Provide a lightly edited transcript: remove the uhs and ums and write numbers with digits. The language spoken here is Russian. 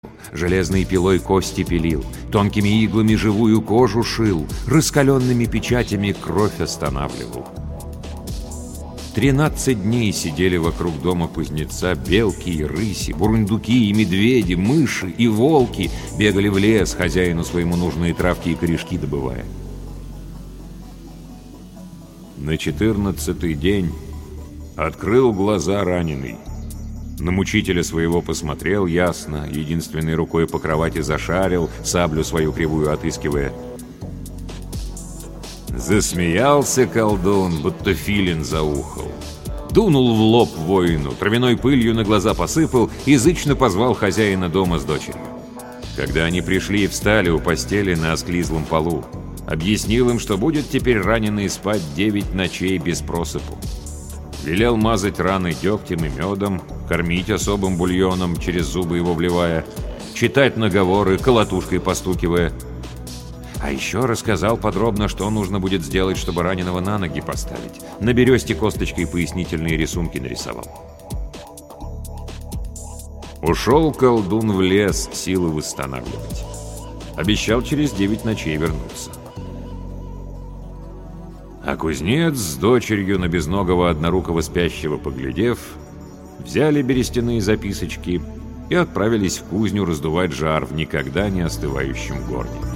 Железной пилой кости пилил, тонкими иглами живую кожу шил, раскаленными печатями кровь останавливал. 13 дней сидели вокруг дома кузнеца белки и рыси, бурундуки и медведи, мыши и волки, бегали в лес, хозяину своему нужные травки и корешки добывая. На 14-й день открыл глаза раненый. На мучителя своего посмотрел ясно, единственной рукой по кровати зашарил, саблю свою кривую отыскивая. Засмеялся колдун, будто филин заухал. Дунул в лоб воину, травяной пылью на глаза посыпал и зычно позвал хозяина дома с дочерью. Когда они пришли и встали у постели на осклизлом полу, объяснил им, что будет теперь раненый спать 9 ночей без просыпу. Велел мазать раны дегтем и медом, кормить особым бульоном, через зубы его вливая, читать наговоры, колотушкой постукивая. А еще рассказал подробно, что нужно будет сделать, чтобы раненого на ноги поставить. На бересте косточкой пояснительные рисунки нарисовал. Ушел колдун в лес силы восстанавливать. Обещал через 9 ночей вернуться. А кузнец с дочерью на безногого однорукого спящего поглядев, взяли берестяные записочки и отправились в кузню раздувать жар в никогда не остывающем горне.